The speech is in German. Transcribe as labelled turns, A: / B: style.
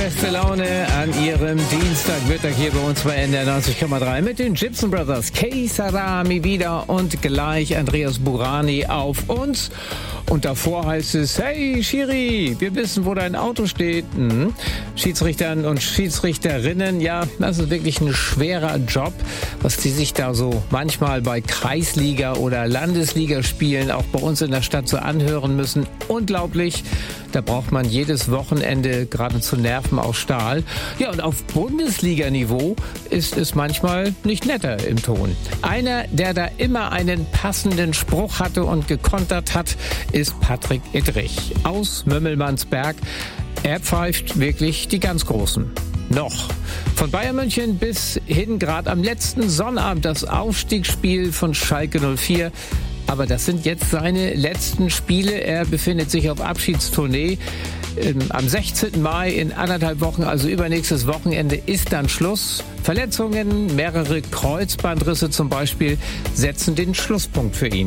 A: Beste Laune an Ihrem Dienstagmittag hier bei uns bei NDR 90,3 mit den Gibson Brothers. Kay Sarami wieder und gleich Andreas Burani auf uns. Und davor heißt es, hey Schiri, wir wissen, wo dein Auto steht. Schiedsrichtern und Schiedsrichterinnen, ja, das ist wirklich ein schwerer Job, was die sich da so manchmal bei Kreisliga- oder Landesligaspielen auch bei uns in der Stadt so anhören müssen. Unglaublich, da braucht man jedes Wochenende geradezu Nerven aus Stahl. Ja, und auf Bundesliga-Niveau ist es manchmal nicht netter im Ton. Einer, der da immer einen passenden Spruch hatte und gekontert hat, ist Patrick Ittrich aus Mömmelmannsberg. Er pfeift wirklich die ganz Großen. Noch. Von Bayern München bis hin gerade am letzten Sonnabend das Aufstiegsspiel von Schalke 04. Aber das sind jetzt seine letzten Spiele. Er befindet sich auf Abschiedstournee. Am 16. Mai in 1,5 Wochen, also übernächstes Wochenende, ist dann Schluss. Verletzungen, mehrere Kreuzbandrisse zum Beispiel, setzen den Schlusspunkt für ihn.